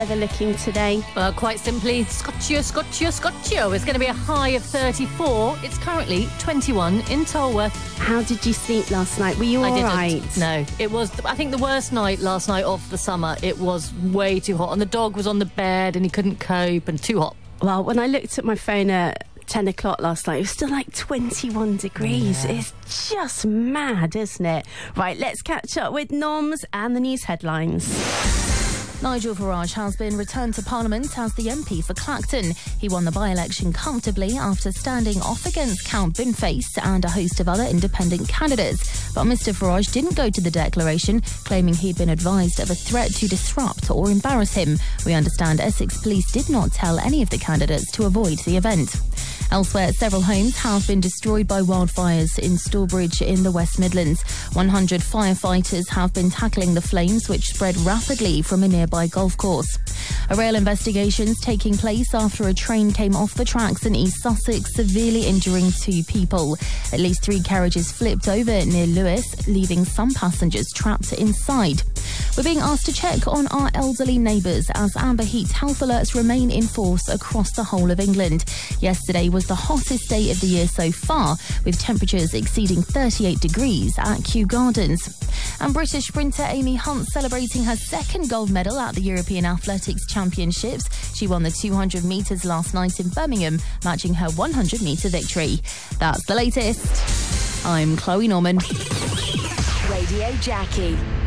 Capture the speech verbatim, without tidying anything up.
Weather looking today? Well, quite simply, Scotchio, Scotchio, Scotchio. It's going to be a high of thirty-four. It's currently twenty-one in Tolworth. How did you sleep last night? Were you all I didn't. right? No, it was, I think, the worst night last night of the summer. It was way too hot, and the dog was on the bed, and he couldn't cope, and too hot. Well, when I looked at my phone at ten o'clock last night, it was still like twenty-one degrees. Yeah. It's just mad, isn't it? Right, let's catch up with Noms and the news headlines. Nigel Farage has been returned to Parliament as the M P for Clacton. He won the by-election comfortably after standing off against Count Binface and a host of other independent candidates. But Mr Farage didn't go to the declaration, claiming he'd been advised of a threat to disrupt or embarrass him. We understand Essex Police did not tell any of the candidates to avoid the event. Elsewhere, several homes have been destroyed by wildfires in Stourbridge in the West Midlands. one hundred firefighters have been tackling the flames, which spread rapidly from a nearby golf course. A rail investigation is taking place after a train came off the tracks in East Sussex, severely injuring two people. At least three carriages flipped over near Lewis, leaving some passengers trapped inside. We're being asked to check on our elderly neighbours as amber heat health alerts remain in force across the whole of England. Yesterday was the hottest day of the year so far, with temperatures exceeding thirty-eight degrees at Kew Gardens. And British sprinter Amy Hunt celebrating her second gold medal at the European Athletics Championships. She won the two hundred metres last night in Birmingham, matching her one hundred metre victory. That's the latest. I'm Chloe Norman. Radio Jackie.